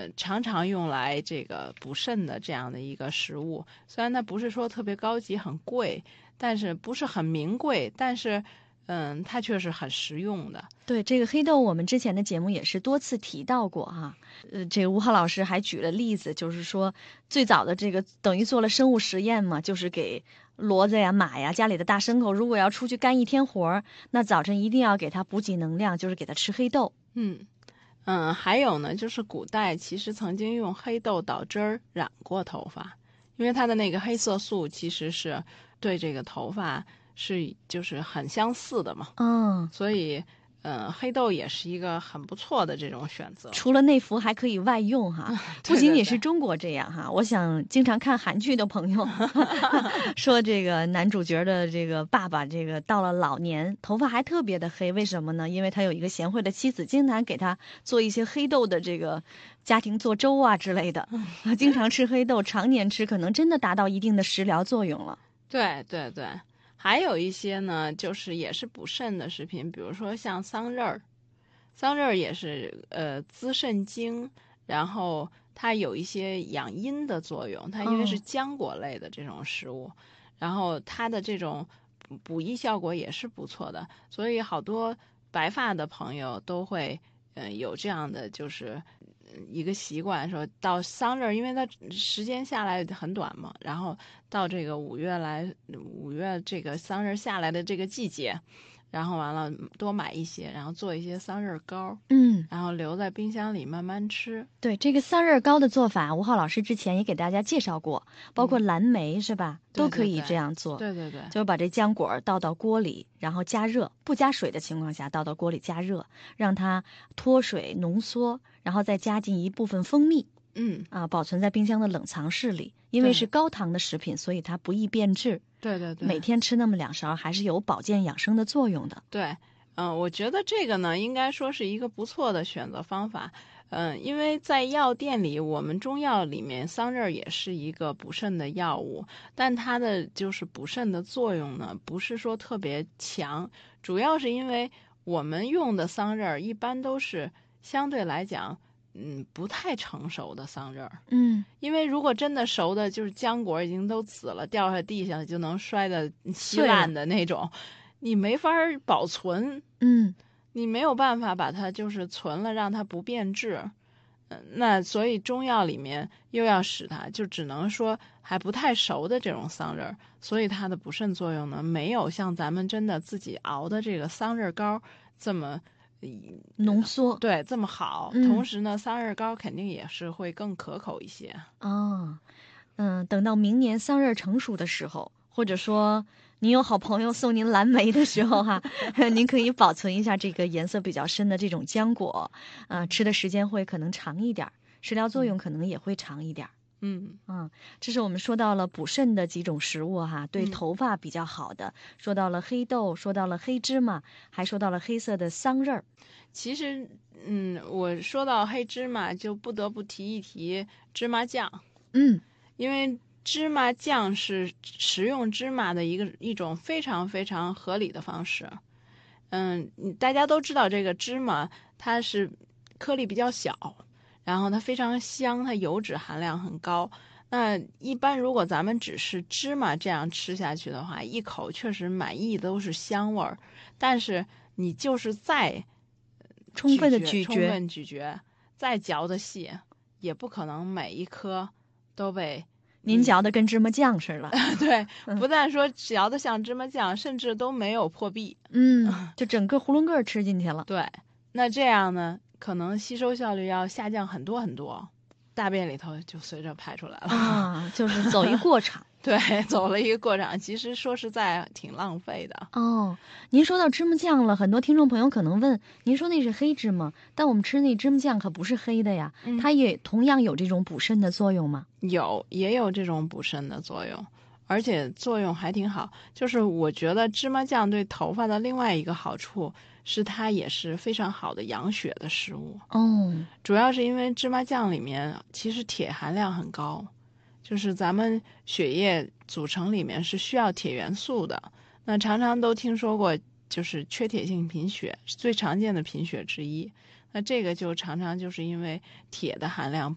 常常用来这个补肾的这样的一个食物。虽然它不是说特别高级很贵，但是不是很名贵，但是它却是很实用的。 对，这个黑豆我们之前的节目也是多次提到过哈。这个吴浩老师还举了例子，就是说最早的这个等于做了生物实验嘛，就是给骡子呀、马呀、家里的大牲口，如果要出去干一天活儿，那早晨一定要给它补给能量，就是给它吃黑豆。 还有呢，就是古代其实曾经用黑豆捣汁儿染过头发，因为它的那个黑色素其实是对这个头发就是很相似的嘛。所以黑豆也是一个很不错的这种选择。 除了内服还可以外用哈， 对不仅仅是中国这样哈。我想经常看韩剧的朋友说，这个男主角的这个爸爸，这个到了老年头发还特别的黑，为什么呢？因为他有一个贤惠的妻子，经常给他做一些黑豆的这个家庭做粥啊之类的，经常吃黑豆，常年吃，可能真的达到一定的食疗作用了。 对对对。还有一些呢，就是也是补肾的食品，比如说像桑葚儿。桑葚儿也是滋肾精，然后它有一些养阴的作用。它因为是浆果类的这种食物，然后它的这种补益效果也是不错的。所以好多白发的朋友都会有这样的就是一个习惯，说到桑葚，因为它时间下来很短嘛，然后到这个五月这个桑葚下来的这个季节，然后完了多买一些，然后做一些桑葚糕，然后留在冰箱里慢慢吃。 对，这个桑葚糕的做法，吴浩老师之前也给大家介绍过，包括蓝莓是吧，都可以这样做。 对对对， 就是把这浆果倒到锅里，然后加热，不加水的情况下倒到锅里加热，让它脱水浓缩，然后再加进一部分蜂蜜。保存在冰箱的冷藏室里，因为是高糖的食品，所以它不易变质。 对对对， 每天吃那么2勺，还是有保健养生的作用的。 对，我觉得这个呢，应该说是一个不错的选择方法。因为在药店里，我们中药里面桑葚也是一个补肾的药物，但它的就是补肾的作用呢，不是说特别强，主要是因为我们用的桑葚一般都是相对来讲，不太成熟的桑葚。因为如果真的熟的，就是浆果已经都紫了，掉下地上就能摔得稀烂的那种，你没法保存。你没有办法把它就是存了，让它不变质。那所以中药里面又要使它，就只能说还不太熟的这种桑葚，所以它的补肾作用呢，没有像咱们真的自己熬的这个桑葚糕这么浓缩。 对，这么好。同时呢，桑葚糕肯定也是会更可口一些。 等到明年桑葚成熟的时候，或者说您有好朋友送您蓝莓的时候哈，您可以保存一下这个颜色比较深的这种浆果，吃的时间会可能长一点，食疗作用可能也会长一点。这是我们说到了补肾的几种食物哈，对头发比较好的，说到了黑豆，说到了黑芝麻，还说到了黑色的桑葚。 其实，我说到黑芝麻，就不得不提一提芝麻酱。因为芝麻酱是食用芝麻的一种非常非常合理的方式。大家都知道这个芝麻它是颗粒比较小，然后它非常香，它油脂含量很高。那一般如果咱们只是芝麻这样吃下去的话，一口确实满意都是香味儿，但是你就是再充分咀嚼，再嚼的细，也不可能每一颗都被您嚼的跟芝麻酱似的。 对，不但说嚼的像芝麻酱，甚至都没有破壁。 就整个囫囵个吃进去了。 对，那这样呢，可能吸收效率要下降很多很多，大便里头就随着排出来了。 就是走一过场。 对，走了一个过场，其实说实在挺浪费的。 您说到芝麻酱了，很多听众朋友可能问，您说那是黑芝麻，但我们吃那芝麻酱可不是黑的呀，它也同样有这种补肾的作用吗？ 也有这种补肾的作用，而且作用还挺好。就是我觉得芝麻酱对头发的另外一个好处是，它也是非常好的养血的食物。主要是因为芝麻酱里面其实铁含量很高。就是咱们血液组成里面是需要铁元素的，那常常都听说过，就是缺铁性贫血是最常见的贫血之一。那这个就常常就是因为铁的含量